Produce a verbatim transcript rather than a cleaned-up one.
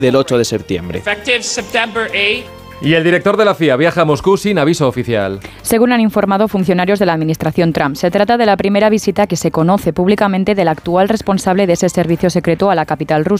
del ocho de septiembre. Y el director de la C I A viaja a Moscú sin aviso oficial. Según han informado funcionarios de la administración Trump, se trata de la primera visita que se conoce públicamente del actual responsable de ese servicio secreto a la capital rusa.